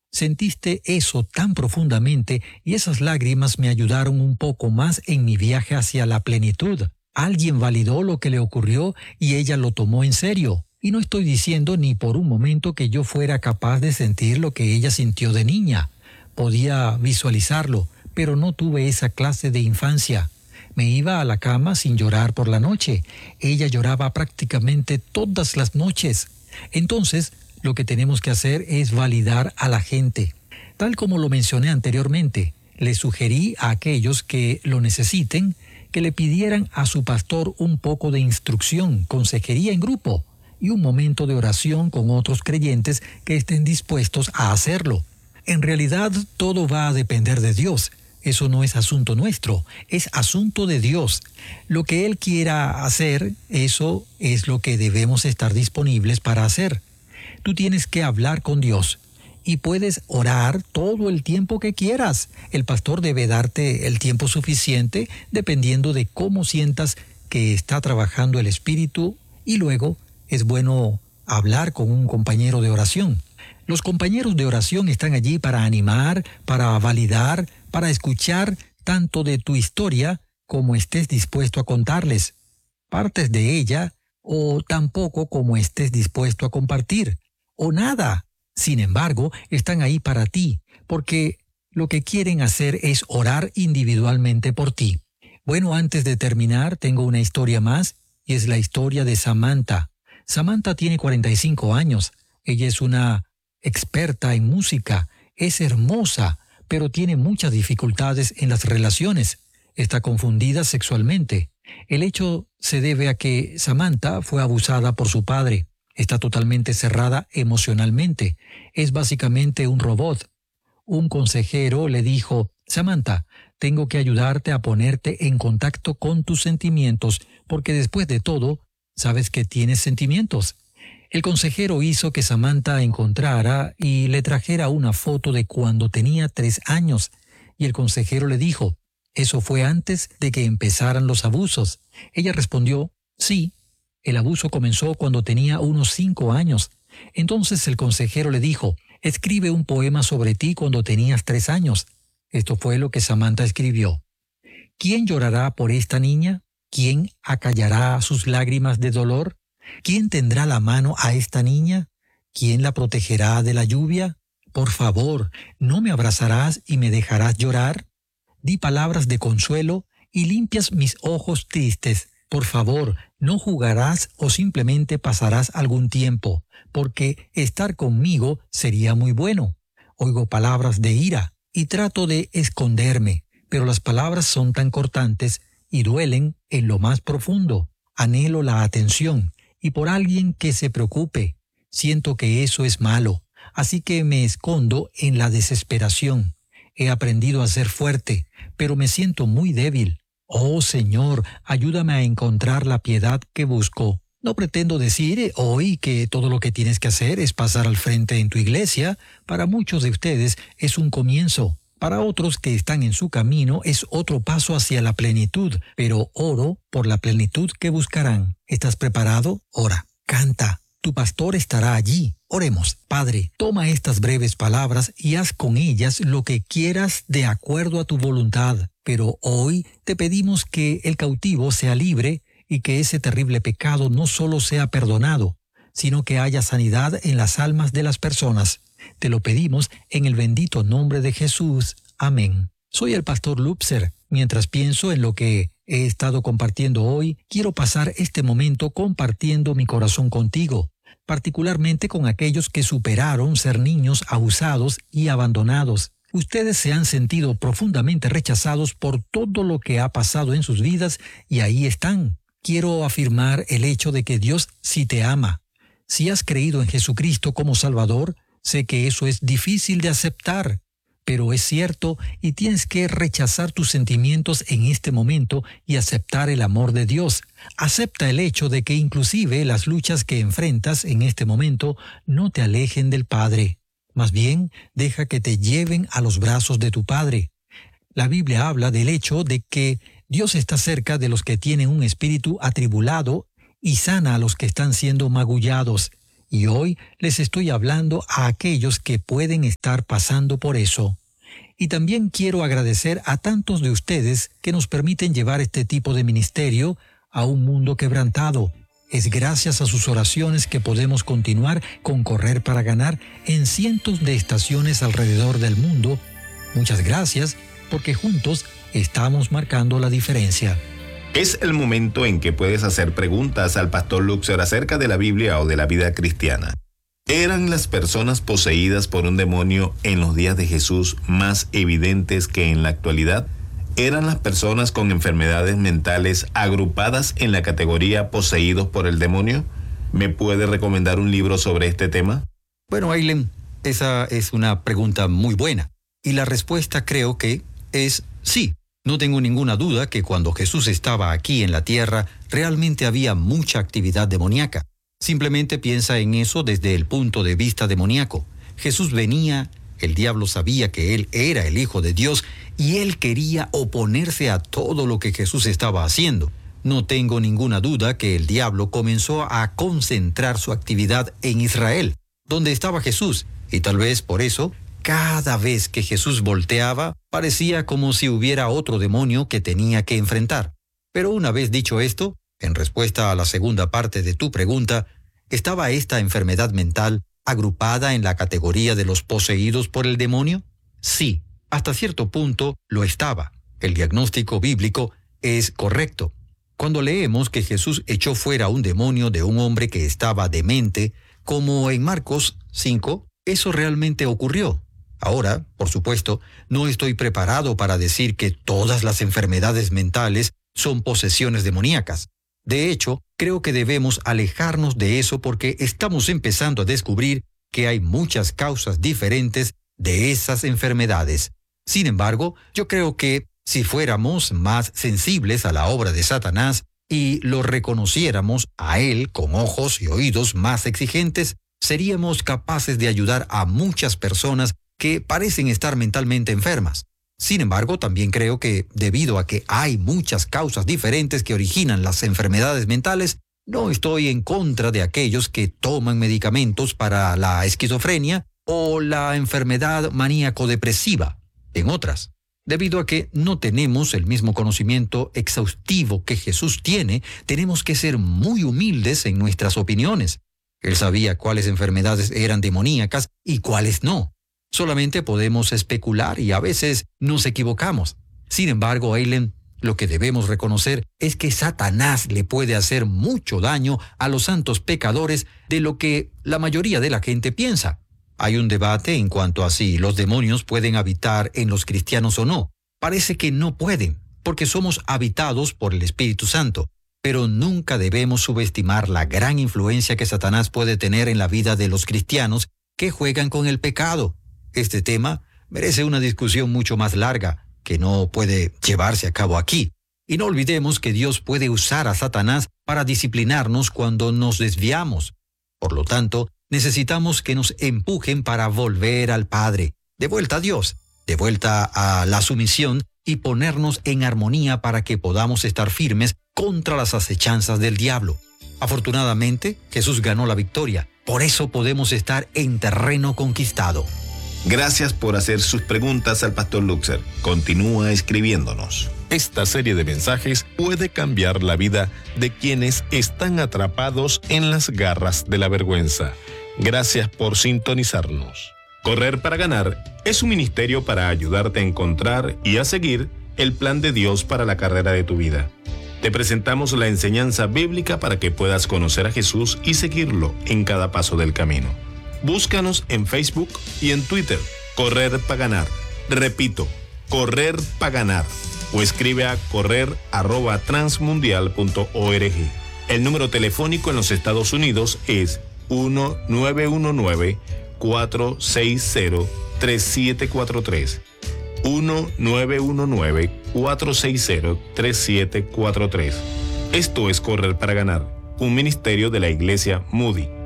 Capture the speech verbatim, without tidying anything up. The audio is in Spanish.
Sentiste eso tan profundamente y esas lágrimas me ayudaron un poco más en mi viaje hacia la plenitud. Alguien validó lo que le ocurrió y ella lo tomó en serio. Y no estoy diciendo ni por un momento que yo fuera capaz de sentir lo que ella sintió de niña. Podía visualizarlo, pero no tuve esa clase de infancia. Me iba a la cama sin llorar por la noche. Ella lloraba prácticamente todas las noches. Entonces, lo que tenemos que hacer es validar a la gente. Tal como lo mencioné anteriormente, le sugerí a aquellos que lo necesiten que le pidieran a su pastor un poco de instrucción, consejería en grupo y un momento de oración con otros creyentes que estén dispuestos a hacerlo. En realidad, todo va a depender de Dios. Eso no es asunto nuestro, es asunto de Dios. Lo que Él quiera hacer, eso es lo que debemos estar disponibles para hacer. Tú tienes que hablar con Dios y puedes orar todo el tiempo que quieras. El pastor debe darte el tiempo suficiente dependiendo de cómo sientas que está trabajando el Espíritu, y luego es bueno hablar con un compañero de oración. Los compañeros de oración están allí para animar, para validar, para escuchar tanto de tu historia como estés dispuesto a contarles partes de ella, o tampoco como estés dispuesto a compartir, o nada. Sin embargo, están ahí para ti, porque lo que quieren hacer es orar individualmente por ti. Bueno, antes de terminar, tengo una historia más, y es la historia de Samantha. Samantha tiene cuarenta y cinco años. Ella es una experta en música, es hermosa, pero tiene muchas dificultades en las relaciones. Está confundida sexualmente. El hecho se debe a que Samantha fue abusada por su padre. Está totalmente cerrada emocionalmente. Es básicamente un robot. Un consejero le dijo: Samantha, tengo que ayudarte a ponerte en contacto con tus sentimientos, porque después de todo, sabes que tienes sentimientos. El consejero hizo que Samantha encontrara y le trajera una foto de cuando tenía tres años, y el consejero le dijo: ¿eso fue antes de que empezaran los abusos? Ella respondió: sí, el abuso comenzó cuando tenía unos cinco años. Entonces el consejero le dijo: escribe un poema sobre ti cuando tenías tres años. Esto fue lo que Samantha escribió. ¿Quién llorará por esta niña? ¿Quién acallará sus lágrimas de dolor? ¿Quién tendrá la mano a esta niña? ¿Quién la protegerá de la lluvia? Por favor, ¿no me abrazarás y me dejarás llorar? Di palabras de consuelo y limpias mis ojos tristes. Por favor, no jugarás o simplemente pasarás algún tiempo, porque estar conmigo sería muy bueno. Oigo palabras de ira y trato de esconderme, pero las palabras son tan cortantes y duelen en lo más profundo. Anhelo la atención y por alguien que se preocupe. Siento que eso es malo, así que me escondo en la desesperación. He aprendido a ser fuerte, pero me siento muy débil. Oh Señor, ayúdame a encontrar la piedad que busco. No pretendo decir hoy que todo lo que tienes que hacer es pasar al frente en tu iglesia. Para muchos de ustedes es un comienzo. Para otros que están en su camino es otro paso hacia la plenitud, pero oro por la plenitud que buscarán. ¿Estás preparado? Ora, canta. Tu pastor estará allí. Oremos. Padre, toma estas breves palabras y haz con ellas lo que quieras de acuerdo a tu voluntad. Pero hoy te pedimos que el cautivo sea libre y que ese terrible pecado no solo sea perdonado, sino que haya sanidad en las almas de las personas. Te lo pedimos en el bendito nombre de Jesús. Amén. Soy el pastor Lupser. Mientras pienso en lo que he estado compartiendo hoy, quiero pasar este momento compartiendo mi corazón contigo, particularmente con aquellos que superaron ser niños abusados y abandonados. Ustedes se han sentido profundamente rechazados por todo lo que ha pasado en sus vidas y ahí están. Quiero afirmar el hecho de que Dios sí te ama. Si has creído en Jesucristo como Salvador, sé que eso es difícil de aceptar, pero es cierto y tienes que rechazar tus sentimientos en este momento y aceptar el amor de Dios. Acepta el hecho de que inclusive las luchas que enfrentas en este momento no te alejen del Padre. Más bien, deja que te lleven a los brazos de tu Padre. La Biblia habla del hecho de que Dios está cerca de los que tienen un espíritu atribulado y sana a los que están siendo magullados. Y hoy les estoy hablando a aquellos que pueden estar pasando por eso. Y también quiero agradecer a tantos de ustedes que nos permiten llevar este tipo de ministerio a un mundo quebrantado. Es gracias a sus oraciones que podemos continuar con Correr para Ganar en cientos de estaciones alrededor del mundo. Muchas gracias, porque juntos estamos marcando la diferencia. Es el momento en que puedes hacer preguntas al pastor Luxer acerca de la Biblia o de la vida cristiana. ¿Eran las personas poseídas por un demonio en los días de Jesús más evidentes que en la actualidad? ¿Eran las personas con enfermedades mentales agrupadas en la categoría poseídos por el demonio? ¿Me puede recomendar un libro sobre este tema? Bueno, Aileen, esa es una pregunta muy buena. Y la respuesta creo que es sí. No tengo ninguna duda que cuando Jesús estaba aquí en la tierra, realmente había mucha actividad demoníaca. Simplemente piensa en eso desde el punto de vista demoníaco. Jesús venía, el diablo sabía que él era el Hijo de Dios y él quería oponerse a todo lo que Jesús estaba haciendo. No tengo ninguna duda que el diablo comenzó a concentrar su actividad en Israel, donde estaba Jesús, y tal vez por eso, cada vez que Jesús volteaba, parecía como si hubiera otro demonio que tenía que enfrentar. Pero una vez dicho esto, en respuesta a la segunda parte de tu pregunta, ¿estaba esta enfermedad mental agrupada en la categoría de los poseídos por el demonio? Sí, hasta cierto punto lo estaba. El diagnóstico bíblico es correcto. Cuando leemos que Jesús echó fuera un demonio de un hombre que estaba demente, como en Marcos cinco, eso realmente ocurrió. Ahora, por supuesto, no estoy preparado para decir que todas las enfermedades mentales son posesiones demoníacas. De hecho, creo que debemos alejarnos de eso porque estamos empezando a descubrir que hay muchas causas diferentes de esas enfermedades. Sin embargo, yo creo que si fuéramos más sensibles a la obra de Satanás y lo reconociéramos a él con ojos y oídos más exigentes, seríamos capaces de ayudar a muchas personas que parecen estar mentalmente enfermas. Sin embargo, también creo que, debido a que hay muchas causas diferentes que originan las enfermedades mentales, no estoy en contra de aquellos que toman medicamentos para la esquizofrenia o la enfermedad maníaco-depresiva, en otras. Debido a que no tenemos el mismo conocimiento exhaustivo que Jesús tiene, tenemos que ser muy humildes en nuestras opiniones. Él sabía cuáles enfermedades eran demoníacas y cuáles no. Solamente podemos especular y a veces nos equivocamos. Sin embargo, Aileen, lo que debemos reconocer es que Satanás le puede hacer mucho daño a los santos pecadores de lo que la mayoría de la gente piensa. Hay un debate en cuanto a si los demonios pueden habitar en los cristianos o no. Parece que no pueden, porque somos habitados por el Espíritu Santo. Pero nunca debemos subestimar la gran influencia que Satanás puede tener en la vida de los cristianos que juegan con el pecado. Este tema merece una discusión mucho más larga, que no puede llevarse a cabo aquí. Y no olvidemos que Dios puede usar a Satanás para disciplinarnos cuando nos desviamos. Por lo tanto, necesitamos que nos empujen para volver al Padre, de vuelta a Dios, de vuelta a la sumisión y ponernos en armonía para que podamos estar firmes contra las acechanzas del diablo. Afortunadamente, Jesús ganó la victoria. Por eso podemos estar en terreno conquistado. Gracias por hacer sus preguntas al pastor Luxer. Continúa escribiéndonos. Esta serie de mensajes puede cambiar la vida de quienes están atrapados en las garras de la vergüenza. Gracias por sintonizarnos. Correr para Ganar es un ministerio para ayudarte a encontrar y a seguir el plan de Dios para la carrera de tu vida. Te presentamos la enseñanza bíblica para que puedas conocer a Jesús y seguirlo en cada paso del camino. Búscanos en Facebook y en Twitter, Correr para Ganar. Repito, Correr para Ganar. O escribe a correr arroba transmundial punto org. El número telefónico en los Estados Unidos es uno nueve uno nueve, cuatro seis cero, tres siete cuatro tres. uno nueve uno nueve, cuatro seis cero, tres siete cuatro tres. Esto es Correr para Ganar, un ministerio de la Iglesia Moody.